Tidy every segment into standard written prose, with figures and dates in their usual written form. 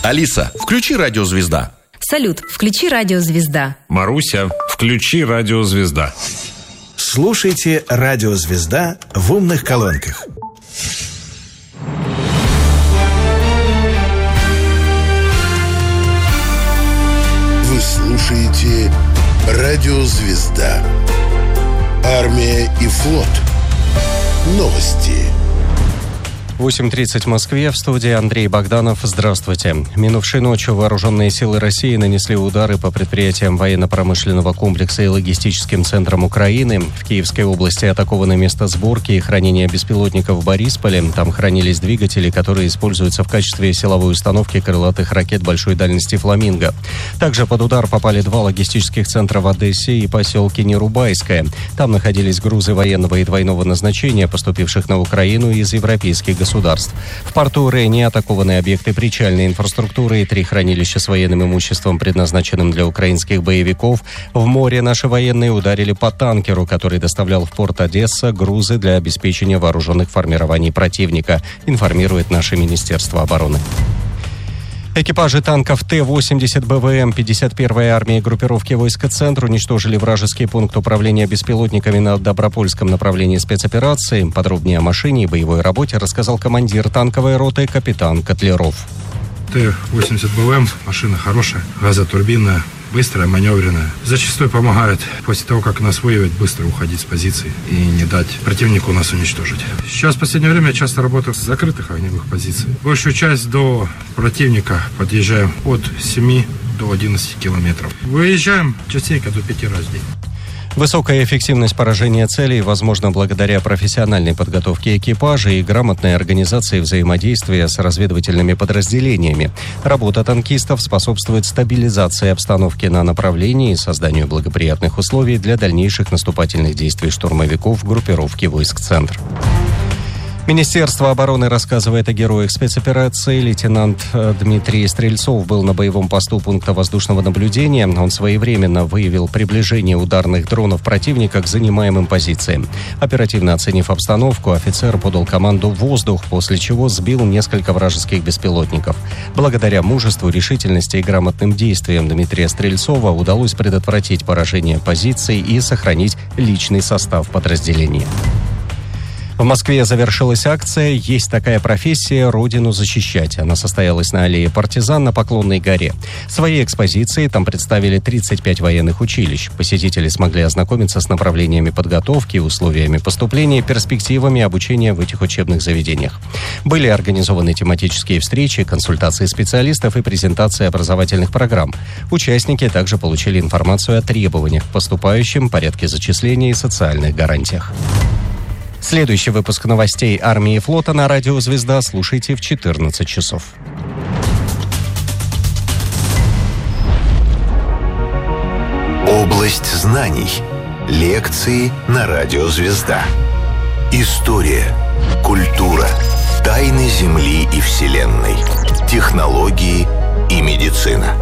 Алиса, включи «Радио Звезда». Салют, включи «Радио Звезда». Маруся, включи «Радио Звезда». Слушайте «Радио Звезда» в умных колонках. Вы слушаете «Радио Звезда». Армия и флот. Новости. 8:30 в Москве. В студии Андрей Богданов. Здравствуйте. Минувшей ночью вооруженные силы России нанесли удары по предприятиям военно-промышленного комплекса и логистическим центрам Украины. В Киевской области атаковано место сборки и хранения беспилотников в Борисполе. Там хранились двигатели, которые используются в качестве силовой установки крылатых ракет большой дальности «Фламинго». Также под удар попали два логистических центра в Одессе и поселке Нерубайское. Там находились грузы военного и двойного назначения, поступивших на Украину из европейских государств. В порту Рени атакованы объекты причальной инфраструктуры и 3 хранилища с военным имуществом, предназначенным для украинских боевиков. В море наши военные ударили по танкеру, который доставлял в порт Одесса грузы для обеспечения вооруженных формирований противника, информирует наше Министерство обороны. Экипажи танков Т-80 БВМ 51-й армии группировки войск «Центр» уничтожили вражеский пункт управления беспилотниками на Добропольском направлении спецоперации. Подробнее о машине и боевой работе рассказал командир танковой роты капитан Котляров. Т-80 БВМ машина хорошая, газотурбинная, быстрая, маневренная. Зачастую помогает после того, как нас выявят, быстро уходить с позиций и не дать противнику нас уничтожить. Сейчас в последнее время я часто работаю с закрытых огневых позиций. Большую часть до противника подъезжаем от 7 до 11 километров. Выезжаем частенько до 5 раз в день. Высокая эффективность поражения целей возможна благодаря профессиональной подготовке экипажа и грамотной организации взаимодействия с разведывательными подразделениями. Работа танкистов способствует стабилизации обстановки на направлении и созданию благоприятных условий для дальнейших наступательных действий штурмовиков группировки войск «Центр». Министерство обороны рассказывает о героях спецоперации. Лейтенант Дмитрий Стрельцов был на боевом посту пункта воздушного наблюдения. Он своевременно выявил приближение ударных дронов противника к занимаемым позициям. Оперативно оценив обстановку, офицер подал команду «Воздух», после чего сбил несколько вражеских беспилотников. Благодаря мужеству, решительности и грамотным действиям Дмитрия Стрельцова удалось предотвратить поражение позиций и сохранить личный состав подразделения. В Москве завершилась акция «Есть такая профессия – Родину защищать». Она состоялась на аллее Партизан на Поклонной горе. Свои экспозиции там представили 35 военных училищ. Посетители смогли ознакомиться с направлениями подготовки, условиями поступления, перспективами обучения в этих учебных заведениях. Были организованы тематические встречи, консультации специалистов и презентации образовательных программ. Участники также получили информацию о требованиях к поступающим, порядке зачисления и социальных гарантиях. Следующий выпуск новостей армии и флота на радио «Звезда» слушайте в 14 часов. Область знаний. Лекции на радио «Звезда». История, культура, тайны Земли и Вселенной, технологии и медицина.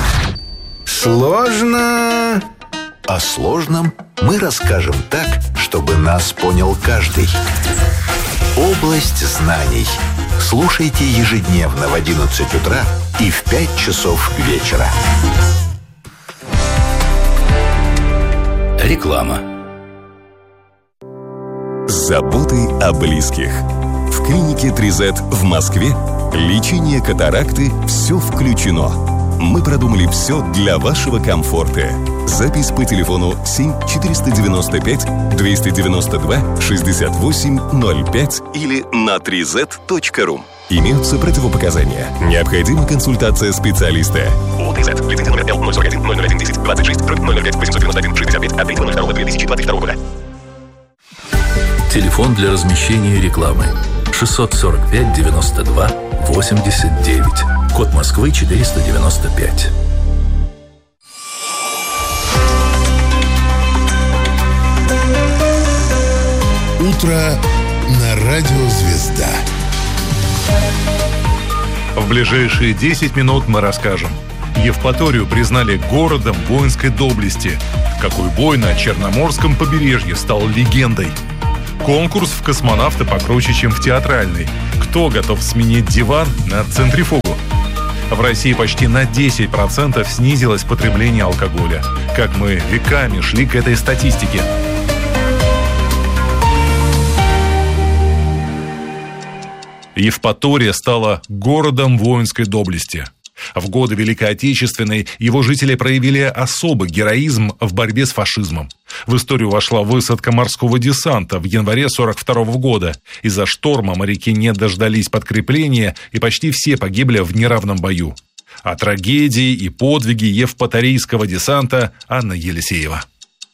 Сложно. О сложном мы расскажем так, чтобы нас понял каждый. Область знаний. Слушайте ежедневно в 11 утра и в 5 часов вечера. Реклама. Заботы о близких. В клинике 3Z в Москве лечение катаракты «Все включено». Мы продумали все для вашего комфорта. Запись по телефону 7-495-292-68-05 или на 3z.ru. Имеются противопоказания. Необходима консультация специалиста. УТЗ. Лицензия номер Л-041-0010-26-005-891-65 от 3.02.2022 года. Телефон для размещения рекламы 645-92-89. Код Москвы 495. Утро на радио «Звезда». В ближайшие 10 минут мы расскажем. Евпаторию признали городом воинской доблести. Какой бой на Черноморском побережье стал легендой. Конкурс в космонавта покруче, чем в театральный. Кто готов сменить диван на центрифугу? В России почти на 10% снизилось потребление алкоголя. Как мы веками шли к этой статистике. Евпатория стала городом воинской доблести. В годы Великой Отечественной его жители проявили особый героизм в борьбе с фашизмом. В историю вошла высадка морского десанта в январе 1942 года. Из-за шторма моряки не дождались подкрепления, и почти все погибли в неравном бою. О трагедии и подвиге евпаторийского десанта Анна Елисеева.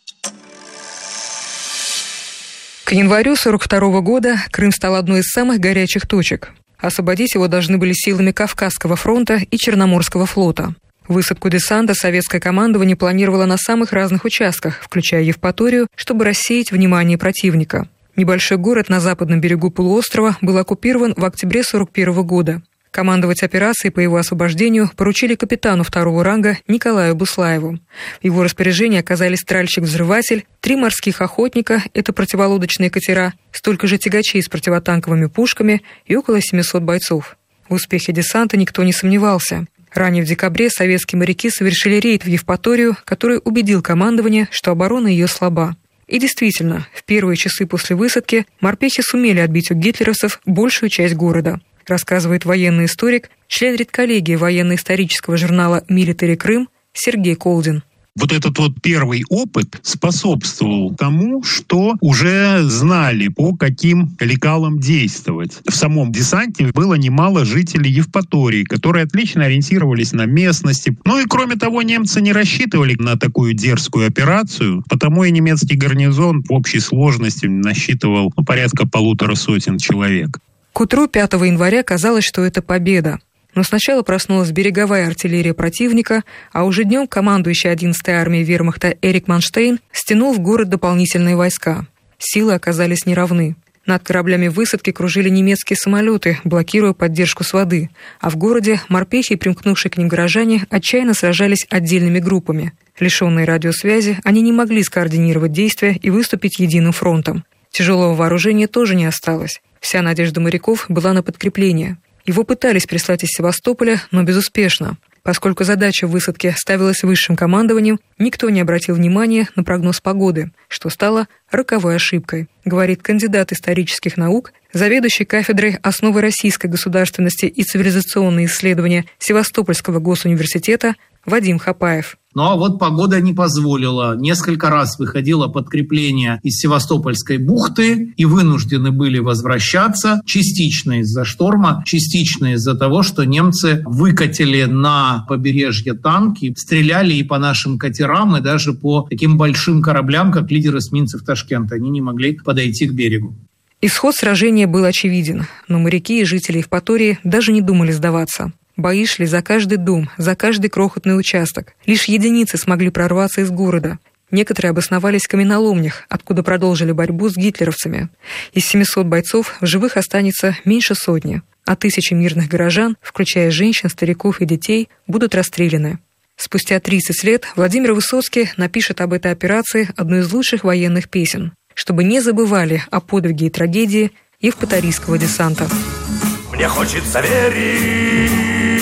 К январю 1942 года Крым стал одной из самых горячих точек. Освободить его должны были силами Кавказского фронта и Черноморского флота. Высадку десанта советское командование планировало на самых разных участках, включая Евпаторию, чтобы рассеять внимание противника. Небольшой город на западном берегу полуострова был оккупирован в октябре 1941 года. Командовать операцией по его освобождению поручили капитану второго ранга Николаю Буслаеву. В его распоряжении оказались тральщик-взрыватель, 3 морских охотника, это противолодочные катера, столько же тягачей с противотанковыми пушками и около 700 бойцов. В успехе десанта никто не сомневался. Ранее в декабре советские моряки совершили рейд в Евпаторию, который убедил командование, что оборона ее слаба. И действительно, в первые часы после высадки морпехи сумели отбить у гитлеровцев большую часть города. Рассказывает военный историк, член редколлегии военно-исторического журнала «Милитари Крым» Сергей Колдин. Вот этот вот первый опыт способствовал тому, что уже знали, по каким лекалам действовать. В самом десанте было немало жителей Евпатории, которые отлично ориентировались на местности. Ну и кроме того, немцы не рассчитывали на такую дерзкую операцию, потому и немецкий гарнизон в общей сложности насчитывал порядка 150 человек. К утру 5 января казалось, что это победа. Но сначала проснулась береговая артиллерия противника, а уже днем командующий 11-й армией вермахта Эрик Манштейн стянул в город дополнительные войска. Силы оказались неравны. Над кораблями высадки кружили немецкие самолеты, блокируя поддержку с воды, а в городе морпехи и примкнувшие к ним горожане отчаянно сражались отдельными группами. Лишенные радиосвязи, они не могли скоординировать действия и выступить единым фронтом. Тяжелого вооружения тоже не осталось. Вся надежда моряков была на подкрепление. Его пытались прислать из Севастополя, но безуспешно. Поскольку задача высадки ставилась высшим командованием, никто не обратил внимания на прогноз погоды, что стало роковой ошибкой, говорит кандидат исторических наук, заведующий кафедрой «Основы российской государственности и цивилизационные исследования» Севастопольского госуниверситета Вадим Хапаев. Ну а вот погода не позволила. Несколько раз выходило подкрепление из Севастопольской бухты и вынуждены были возвращаться, частично из-за шторма, частично из-за того, что немцы выкатили на побережье танки, стреляли и по нашим катерам, и даже по таким большим кораблям, как лидер эсминцев Ташкента. Они не могли подойти к берегу. Исход сражения был очевиден, но моряки и жители Евпатории даже не думали сдаваться. Бои шли за каждый дом, за каждый крохотный участок. Лишь единицы смогли прорваться из города. Некоторые обосновались в каменоломнях, откуда продолжили борьбу с гитлеровцами. Из 700 бойцов в живых останется меньше сотни, а тысячи мирных горожан, включая женщин, стариков и детей, будут расстреляны. Спустя 30 лет Владимир Высоцкий напишет об этой операции одну из лучших военных песен, чтобы не забывали о подвиге и трагедии евпаторийского десанта. Мне хочется верить,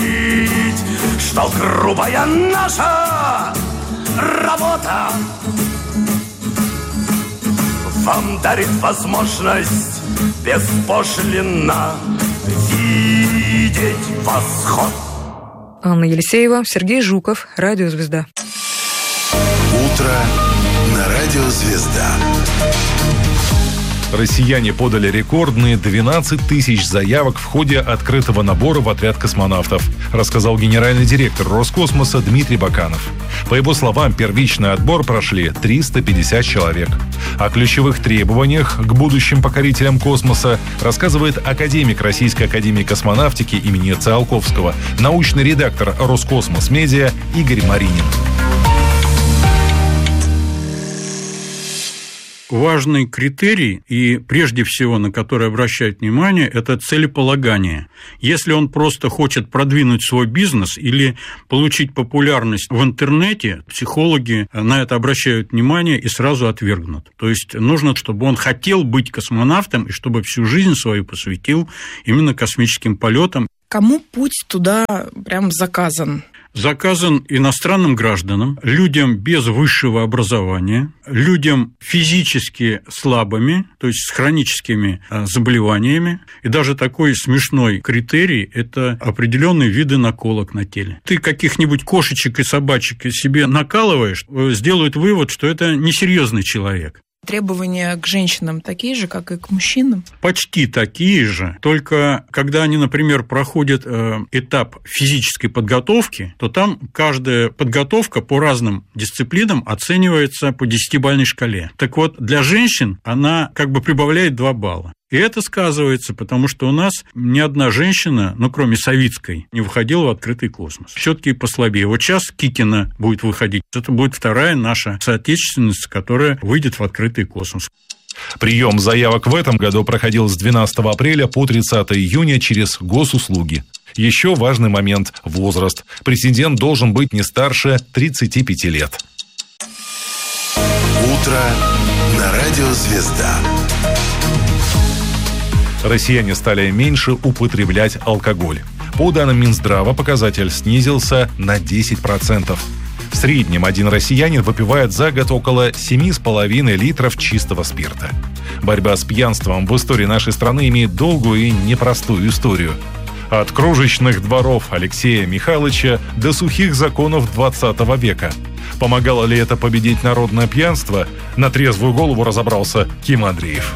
что грубая наша работа вам дарит возможность беспошлинно видеть восход. Анна Елисеева, Сергей Жуков, Радио Звезда. Утро на Радио Звезда. Россияне подали рекордные 12 тысяч заявок в ходе открытого набора в отряд космонавтов, рассказал генеральный директор Роскосмоса Дмитрий Баканов. По его словам, первичный отбор прошли 350 человек. О ключевых требованиях к будущим покорителям космоса рассказывает академик Российской академии космонавтики имени Циолковского, научный редактор Роскосмос Медиа Игорь Маринин. Важный критерий, и прежде всего на который обращают внимание, это целеполагание. Если он просто хочет продвинуть свой бизнес или получить популярность в интернете, психологи на это обращают внимание и сразу отвергнут. То есть нужно, чтобы он хотел быть космонавтом и чтобы всю жизнь свою посвятил именно космическим полетам. Кому путь туда прям заказан? Заказан иностранным гражданам, людям без высшего образования, людям физически слабыми, то есть с хроническими заболеваниями. И даже такой смешной критерий – это определенные виды наколок на теле. Ты каких-нибудь кошечек и собачек себе накалываешь, сделают вывод, что это несерьезный человек. Требования к женщинам такие же, как и к мужчинам? Почти такие же, только когда они, например, проходят этап физической подготовки, то там каждая подготовка по разным дисциплинам оценивается по 10-бальной шкале. Так вот, для женщин она как бы прибавляет 2 балла. И это сказывается, потому что у нас ни одна женщина, кроме Савицкой, не выходила в открытый космос. Все-таки послабее. Вот сейчас Кикина будет выходить. Это будет вторая наша соотечественница, которая выйдет в открытый космос. Прием заявок в этом году проходил с 12 апреля по 30 июня через госуслуги. Еще важный момент – возраст. Претендент должен быть не старше 35 лет. Утро на радио «Звезда». Россияне стали меньше употреблять алкоголь. По данным Минздрава, показатель снизился на 10%. В среднем один россиянин выпивает за год около 7,5 литров чистого спирта. Борьба с пьянством в истории нашей страны имеет долгую и непростую историю. От кружечных дворов Алексея Михайловича до сухих законов 20 века. Помогало ли это победить народное пьянство? На трезвую голову разобрался Ким Андреев.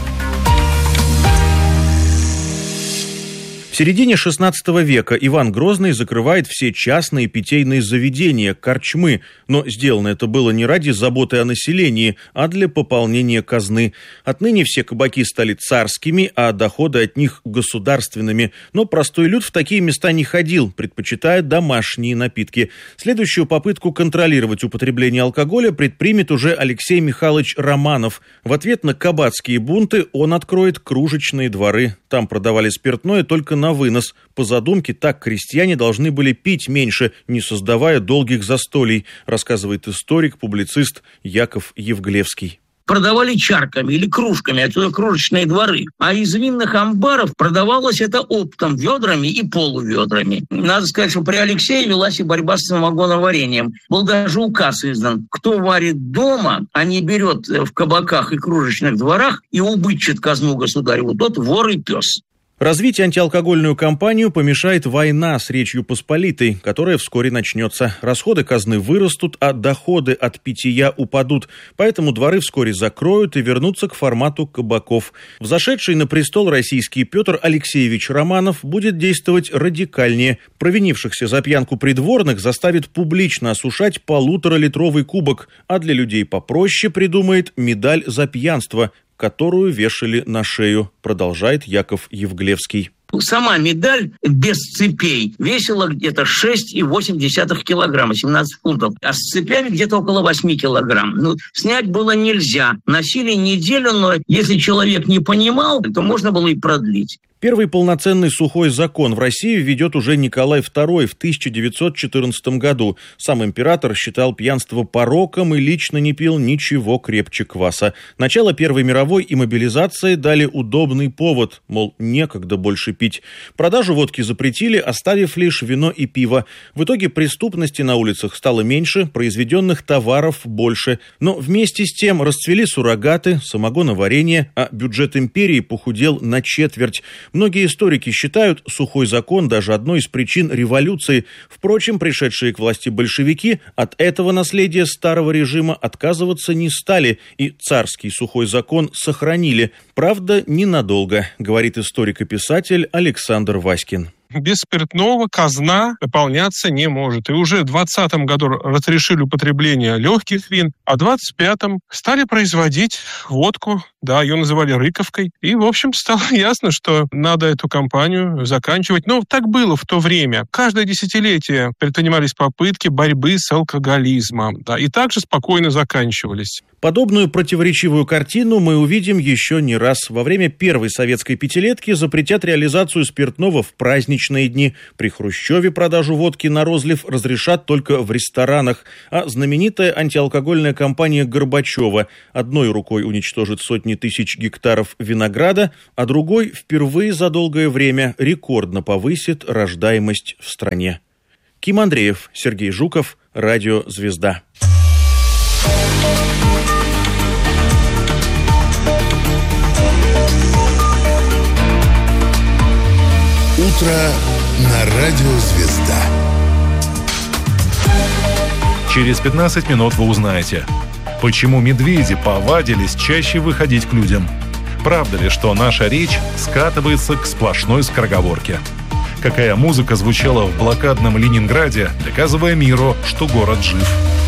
В середине XVI века Иван Грозный закрывает все частные питейные заведения, корчмы, но сделано это было не ради заботы о населении, а для пополнения казны. Отныне все кабаки стали царскими, а доходы от них государственными. Но простой люд в такие места не ходил, предпочитая домашние напитки. Следующую попытку контролировать употребление алкоголя предпримет уже Алексей Михайлович Романов. В ответ на кабацкие бунты он откроет кружечные дворы. Там продавали спиртное только на вынос. По задумке, так крестьяне должны были пить меньше, не создавая долгих застолий, рассказывает историк, публицист Яков Евглевский. Продавали чарками или кружками, отсюда кружечные дворы. А из винных амбаров продавалось это оптом, ведрами и полуведрами. Надо сказать, что при Алексее велась и борьба с самогоноварением. Был даже указ издан. Кто варит дома, а не берет в кабаках и кружечных дворах и убытчит казну государеву, тот вор и пес. Развить антиалкогольную кампанию помешает война с Речью Посполитой, которая вскоре начнется. Расходы казны вырастут, а доходы от питья упадут. Поэтому дворы вскоре закроют и вернутся к формату кабаков. Взошедший на престол российский Петр Алексеевич Романов будет действовать радикальнее. Провинившихся за пьянку придворных заставит публично осушать 1,5-литровый кубок, а для людей попроще придумает медаль за пьянство, которую вешали на шею, продолжает Яков Евглевский. Сама медаль без цепей весила где-то 6,8 килограмма, 17 фунтов, а с цепями где-то около 8 килограмм. Снять было нельзя. Носили неделю, но если человек не понимал, то можно было и продлить. Первый полноценный сухой закон в России введет уже Николай II в 1914 году. Сам император считал пьянство пороком и лично не пил ничего крепче кваса. Начало Первой мировой и мобилизации дали удобный повод, мол, некогда больше пить. Продажу водки запретили, оставив лишь вино и пиво. В итоге преступности на улицах стало меньше, произведенных товаров больше. Но вместе с тем расцвели суррогаты, самогоноварение, а бюджет империи похудел на четверть. Многие историки считают сухой закон даже одной из причин революции. Впрочем, пришедшие к власти большевики от этого наследия старого режима отказываться не стали, и царский сухой закон сохранили. Правда, ненадолго, говорит историк и писатель Александр Васькин. Без спиртного казна наполняться не может. И уже в 2020 году разрешили употребление легких вин, а в 2025 стали производить водку, ее называли рыковкой. И, в общем, стало ясно, что надо эту кампанию заканчивать. Но так было в то время. Каждое десятилетие предпринимались попытки борьбы с алкоголизмом. И также спокойно заканчивались. Подобную противоречивую картину мы увидим еще не раз. Во время первой советской пятилетки запретят реализацию спиртного в праздничные праздничные дни. При Хрущеве продажу водки на розлив разрешат только в ресторанах. А знаменитая антиалкогольная кампания Горбачева одной рукой уничтожит сотни тысяч гектаров винограда, а другой впервые за долгое время рекордно повысит рождаемость в стране. Ким Андреев, Сергей Жуков, Радио «Звезда». Утро на Радио «Звезда». Через 15 минут вы узнаете, почему медведи повадились чаще выходить к людям. Правда ли, что наша речь скатывается к сплошной скороговорке? Какая музыка звучала в блокадном Ленинграде, доказывая миру, что город жив?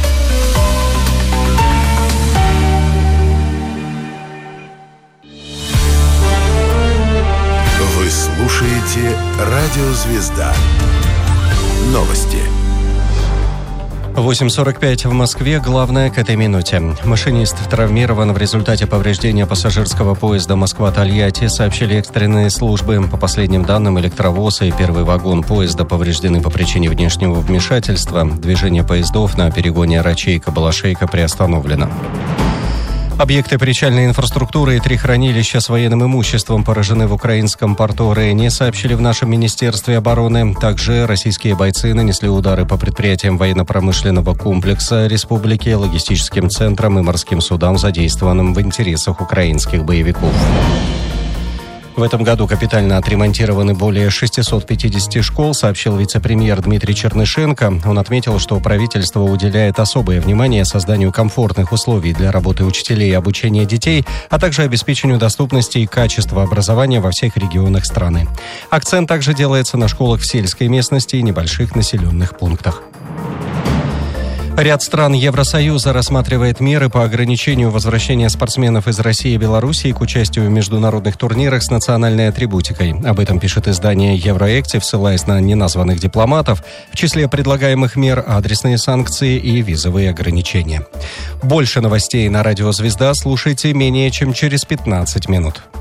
Вы слушаете Радио «Звезда». Новости. 8:45 в Москве. Главное к этой минуте. Машинист травмирован в результате повреждения пассажирского поезда Москва-Тольятти, сообщили экстренные службы. По последним данным, электровоз и первый вагон поезда повреждены по причине внешнего вмешательства. Движение поездов на перегоне Рачейка-Балашейка приостановлено. Объекты причальной инфраструктуры и 3 хранилища с военным имуществом поражены в украинском порту Рейни, сообщили в нашем Министерстве обороны. Также российские бойцы нанесли удары по предприятиям военно-промышленного комплекса республики, логистическим центрам и морским судам, задействованным в интересах украинских боевиков. В этом году капитально отремонтированы более 650 школ, сообщил вице-премьер Дмитрий Чернышенко. Он отметил, что правительство уделяет особое внимание созданию комфортных условий для работы учителей и обучения детей, а также обеспечению доступности и качества образования во всех регионах страны. Акцент также делается на школах в сельской местности и небольших населенных пунктах. Ряд стран Евросоюза рассматривает меры по ограничению возвращения спортсменов из России и Белоруссии к участию в международных турнирах с национальной атрибутикой. Об этом пишет издание «Евроэктив», ссылаясь на неназванных дипломатов. В числе предлагаемых мер адресные санкции и визовые ограничения. Больше новостей на Радио «Звезда» слушайте менее чем через 15 минут.